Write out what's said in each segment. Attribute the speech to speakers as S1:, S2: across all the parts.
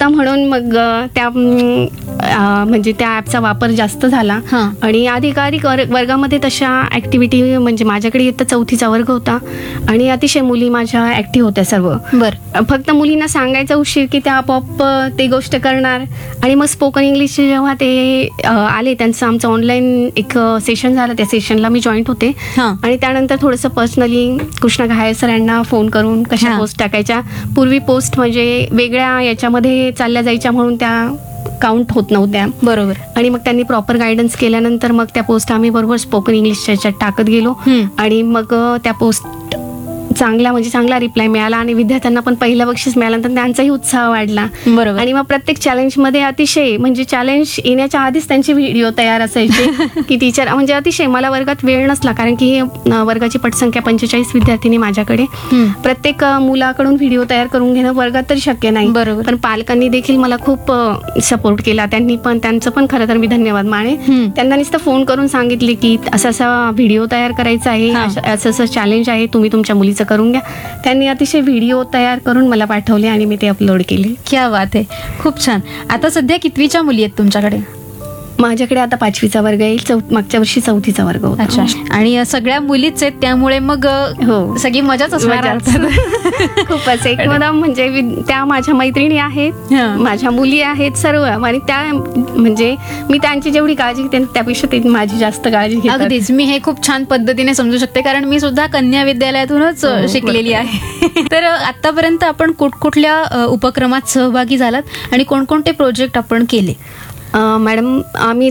S1: होता म्हणून मग म्हणजे त्या ॲपचा वापर जास्त झाला आणि अधिकाधिक वर्गामध्ये तशा ॲक्टिव्हिटी म्हणजे माझ्याकडे इयत्ता 4थीचा वर्ग होता आणि अतिशय मुली माझ्या ॲक्टिव्ह होत्या सर्व. फक्त मुलींना सांगायचा उशीर की त्या आपोआप ते गोष्ट करणार. आणि मग स्पोकन इंग्लिश जेव्हा ते आले त्यांचं आमचं ऑनलाईन एक सेशन झालं, त्या सेशनला मी जॉईंट होते आणि त्यानंतर थोडंसं पर्सनली कृष्णा घायर सरांना फोन करून कशा पोस्ट टाकायच्या. पूर्वी पोस्ट म्हणजे वेगळ्या याच्यामध्ये चालल्या जायच्या म्हणून त्या काउंट होत नव्हत्या.
S2: बरोबर.
S1: आणि मग त्यांनी प्रॉपर गायडन्स केल्यानंतर मग त्या पोस्ट आम्ही बरोबर स्पोकन इंग्लिशच्या याच्यात टाकत गेलो आणि मग त्या पोस्ट चांगला रिप्लाय मिळाला आणि विद्यार्थ्यांना पण पहिलं बक्षीस मिळाल्यानंतर त्यांचाही उत्साह वाढला.
S2: बरोबर.
S1: आणि मग प्रत्येक चॅलेंजमध्ये अतिशय म्हणजे चॅलेंज येण्याच्या आधीच त्यांचे व्हिडिओ तयार असायचे की टीचर म्हणजे अतिशय मला वर्गात वेळ नसला कारण की वर्गाची पटसंख्या 45 विद्यार्थिनी माझ्याकडे. प्रत्येक मुलाकडून व्हिडिओ तयार करून घेणं वर्गात तर शक्य नाही.
S2: बरोबर.
S1: पण पालकांनी देखील मला खूप सपोर्ट केला. त्यांचं पण खरं तर मी धन्यवाद माने. त्यांना नुसतं फोन करून सांगितले की असा व्हिडिओ तयार करायचा आहे, असं चॅलेंज आहे, तुम्ही तुमच्या मुलीचं करून घ्या. त्यांनी अतिशय व्हिडिओ तयार करून मला पाठवले आणि मी ते अपलोड केले.
S2: क्या बात आहे, खूप छान. आता सध्या कितवीच्या मुली आहेत तुमच्याकडे?
S1: माझ्याकडे आता 5वीचा वर्ग येईल, मागच्या वर्षी 4थीचा वर्ग होता.
S2: अच्छा. आणि सगळ्या मुलीच आहेत त्यामुळे मग सगळी मजाच असणार.
S1: खूपच एकदम म्हणजे त्या माझ्या मैत्रिणी आहेत, माझ्या मुली आहेत सर्व. आणि त्या म्हणजे मी त्यांची जेवढी काळजी घेते त्यापेक्षा ते माझी जास्त काळजी घेतात.
S2: अगदीच. मी हे खूप छान पद्धतीने समजू शकते कारण मी सुद्धा कन्या विद्यालयातूनच शिकलेली आहे. तर आतापर्यंत आपण कुठकुठल्या उपक्रमात सहभागी झालात आणि कोणकोणते प्रोजेक्ट आपण केले?
S1: मॅडम मी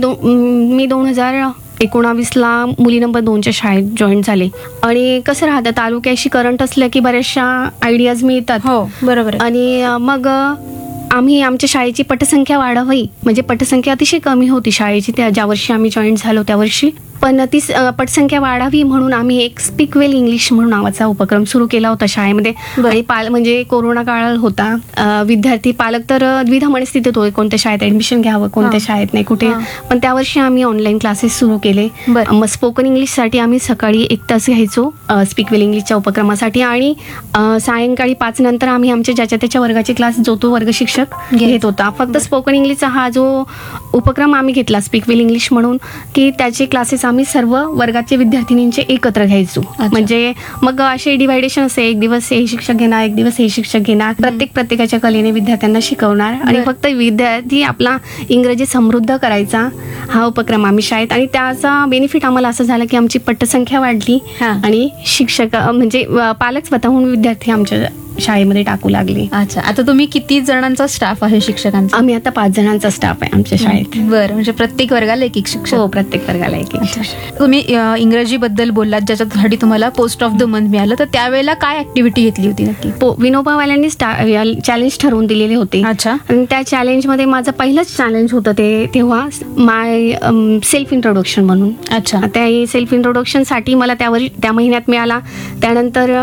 S1: 2019ला मुली नंबर 2च्या शाळेत जॉईन झाले. आणि कसं राहतं तालुक्याशी करंट असलं की बऱ्याचशा आयडियाज मिळतात.
S2: हो बरोबर.
S1: आणि मग आम्ही आमच्या शाळेची पटसंख्या वाढवावी म्हणजे पटसंख्या अतिशय कमी होती शाळेची ज्या वर्षी आम्ही जॉईन झालो त्या वर्षी. पण ती पटसंख्या वाढावी म्हणून आम्ही एक स्पीक वेल इंग्लिश म्हणून नावाचा उपक्रम सुरू केला होता शाळेमध्ये. आणि म्हणजे कोरोना काळ होता, विद्यार्थी पालक तर द्विधा मनस्थितीत होते कोणत्या शाळेत ऍडमिशन घ्यावं, कोणत्या शाळेत नाही कुठे. पण त्या वर्षी आम्ही ऑनलाईन क्लासेस सुरू केले. मग स्पोकन इंग्लिशसाठी आम्ही सकाळी 1 तास घ्यायचो स्पीक वेल इंग्लिशच्या उपक्रमासाठी आणि सायंकाळी 5 नंतर आम्ही आमच्या ज्याच्या त्याच्या वर्गाचे क्लास जो तो वर्ग शिक्षक घेत होता. फक्त स्पोकन इंग्लिशचा हा जो उपक्रम आम्ही घेतला स्पीक वेल इंग्लिश म्हणून की त्याचे क्लासेस आम्ही सर्व वर्गाचे विद्यार्थिनींचे एकत्र घ्यायचो. म्हणजे मग असे डिव्हायडेशन असे एक दिवस हे शिक्षक घेणार, एक दिवस हे शिक्षक घेणार, प्रत्येकाच्या कलेने विद्यार्थ्यांना शिकवणार आणि फक्त विद्यार्थी आपला इंग्रजी समृद्ध करायचा हा उपक्रम आम्ही शाळेत. आणि त्याचा बेनिफिट आम्हाला असं झालं की आमची पटसंख्या वाढली आणि शिक्षक म्हणजे पालक स्वतःहून विद्यार्थी आमच्या शाळेमध्ये टाकू लागले.
S2: अच्छा. आता तुम्ही किती जणांचा स्टाफ आहे शिक्षकांचा?
S1: आम्ही आता 5 जणांचा स्टाफ आहे आमच्या शाळेत.
S2: बरं. म्हणजे प्रत्येक वर्गाला एक शिक्षक?
S1: हो, प्रत्येक वर्गाला एक.
S2: तुम्ही इंग्रजी बद्दल बोललात ज्याच्यासाठी तुम्हाला पोस्ट ऑफ द मंथ मिळालं, तर त्यावेळेला काय ऍक्टिव्हिटी घेतली होती नक्की?
S1: विनोबावाल्यांनी चॅलेंज ठरवून दिलेले होते.
S2: अच्छा.
S1: आणि त्या चॅलेंजमध्ये माझं पहिलंच चॅलेंज होतं ते तेव्हा माय सेल्फ इंट्रोडक्शन म्हणून.
S2: अच्छा.
S1: त्या सेल्फ इंट्रोडक्शनसाठी मला त्या महिन्यात मिळाला. त्यानंतर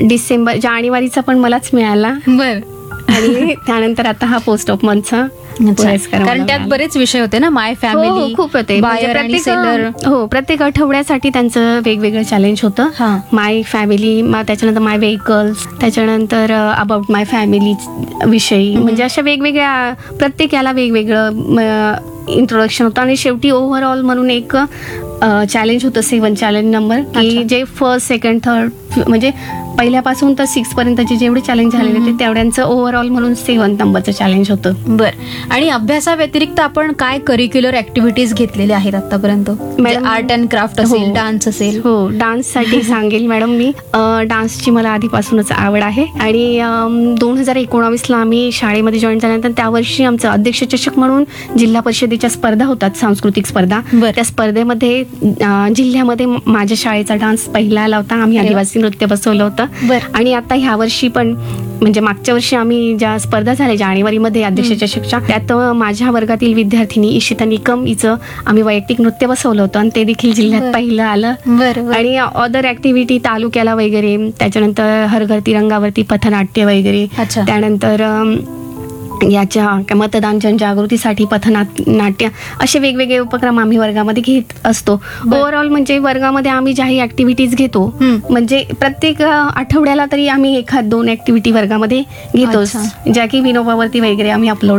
S1: जानेवारीचा पण मलाच मिळाला.
S2: बरं.
S1: आणि त्यानंतर आता हा पोस्ट ऑफ मंथचा पुरस्कार.
S2: कारण त्यात बरेच विषय होते ना, माय फॅमिली,
S1: खूप होते.
S2: बायर आणि सेलर.
S1: हो, प्रत्येक आठवड्यासाठी त्यांचं वेगवेगळं चॅलेंज होतं. माय फॅमिली, त्याच्यानंतर माय व्हेकल्स, त्याच्यानंतर अबाउट माय फॅमिली विषयी म्हणजे अशा वेगवेगळ्या प्रत्येक याला वेगवेगळं इंट्रोडक्शन होतं. आणि शेवटी ओव्हरऑल म्हणून एक चॅलेंज होतं 7 चॅलेंज नंबर की जे फर्स्ट, सेकंड, थर्ड म्हणजे पहिल्यापासून तर 6 पर्यंतचे जेवढे चॅलेंज झालेले होते तेवढ्यांचं ओव्हरऑल म्हणून 7 नंबरचं चॅलेंज होतं.
S2: बरं. आणि अभ्यासाव्यतिरिक्त आपण काय करिक्युलर ऍक्टिव्हिटीज घेतलेल्या आहेत आतापर्यंत? मॅडम आर्ट अँड क्राफ्ट असेल, डान्स असेल?
S1: हो, डान्ससाठी सांगेल मॅडम मी. डान्सची मला आधीपासूनच आवड आहे आणि 2019ला आम्ही शाळेमध्ये जॉईन झाल्यानंतर त्या वर्षी आमचं अध्यक्ष चषक म्हणून जिल्हा परिषदेच्या स्पर्धा होतात, सांस्कृतिक स्पर्धा. त्या स्पर्धेमध्ये जिल्ह्यामध्ये माझ्या शाळेचा डान्स पहिला आला होता. आम्ही आदिवासी नृत्य बसवलं होतं. आणि आता ह्या वर्षी पण म्हणजे मागच्या वर्षी आम्ही ज्या स्पर्धा झाल्या जानेवारीमध्ये अध्यक्ष चषकच्या, त्यात माझ्या वर्गातील विद्यार्थिनी इशिता निकम हिचं आम्ही वैयक्तिक नृत्य बसवलं होतं आणि ते देखील जिल्ह्यात पहिलं आलं. आणि अदर ऍक्टिव्हिटी तालुक्याला वगैरे, त्याच्यानंतर हर घर तिरंगावरती पथनाट्य वगैरे, त्यानंतर याच्या मतदान जनजागृतीसाठी पथनाट्य, असे वेगवेगळे उपक्रम आम्ही वर्गामध्ये घेत असतो. ओव्हरऑल म्हणजे वर्गामध्ये आम्ही ज्याही ऍक्टिव्हिटीज घेतो म्हणजे प्रत्येक आठवड्याला तरी आम्ही 1-2 ऍक्टिव्हिटी वर्गामध्ये घेतोच, ज्या की विनोबावरती वगैरे आम्ही अपलोड